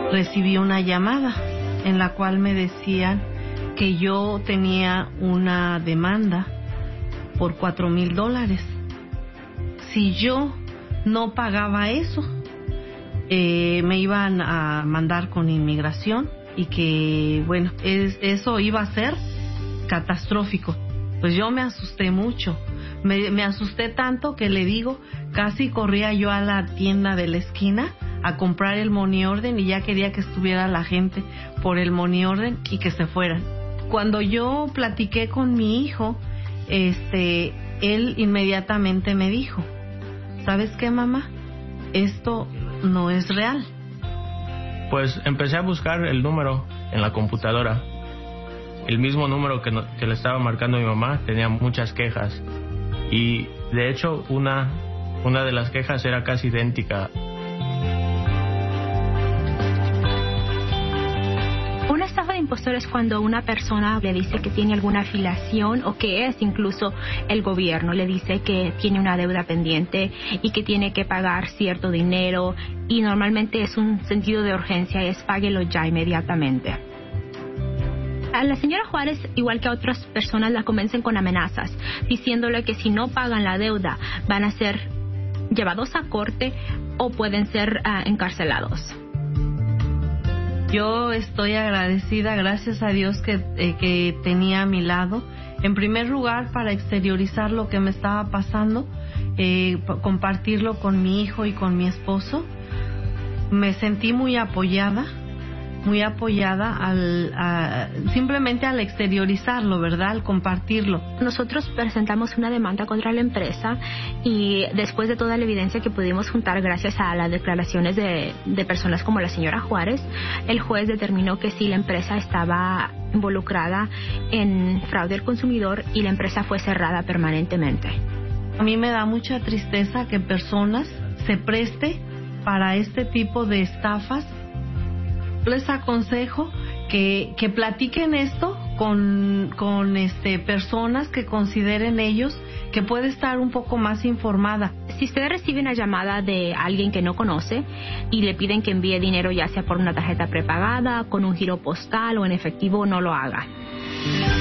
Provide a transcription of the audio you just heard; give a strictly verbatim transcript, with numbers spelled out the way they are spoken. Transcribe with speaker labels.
Speaker 1: recibí una llamada en la cual me decían que yo tenía una demanda por cuatro mil dólares. Si yo no pagaba eso, eh, me iban a mandar con inmigración y que, bueno, es, eso iba a ser catastrófico. Pues yo me asusté mucho. Me, me asusté tanto que le digo, casi corría yo a la tienda de la esquina a comprar el money order y ya quería que estuviera la gente por el money order y que se fueran. Cuando yo platiqué con mi hijo, este, él inmediatamente me dijo, ¿sabes qué, mamá? Esto no es real.
Speaker 2: Pues empecé a buscar el número en la computadora. El mismo número que, no, que le estaba marcando mi mamá tenía muchas quejas. Y de hecho una, una de las quejas era casi idéntica.
Speaker 3: Una estafa de impostor es cuando una persona le dice que tiene alguna afiliación o que es incluso el gobierno, le dice que tiene una deuda pendiente y que tiene que pagar cierto dinero y normalmente es un sentido de urgencia, es páguelo ya inmediatamente. A la señora Juárez, igual que a otras personas, la convencen con amenazas, diciéndole que si no pagan la deuda van a ser llevados a corte o pueden ser uh, encarcelados.
Speaker 1: Yo estoy agradecida, gracias a Dios que, eh, que tenía a mi lado, en primer lugar para exteriorizar lo que me estaba pasando, eh, compartirlo con mi hijo y con mi esposo. Me sentí muy apoyada, muy apoyada al, a, simplemente al exteriorizarlo, ¿verdad? Al compartirlo.
Speaker 3: Nosotros presentamos una demanda contra la empresa y después de toda la evidencia que pudimos juntar gracias a las declaraciones de, de personas como la señora Juárez, el juez determinó que sí, la empresa estaba involucrada en fraude al consumidor y la empresa fue cerrada permanentemente.
Speaker 1: A mí me da mucha tristeza que personas se preste para este tipo de estafas. Les aconsejo que, que platiquen esto con, con este, personas que consideren ellos que puede estar un poco más informada.
Speaker 3: Si ustedes reciben una llamada de alguien que no conoce y le piden que envíe dinero ya sea por una tarjeta prepagada, con un giro postal o en efectivo, no lo haga.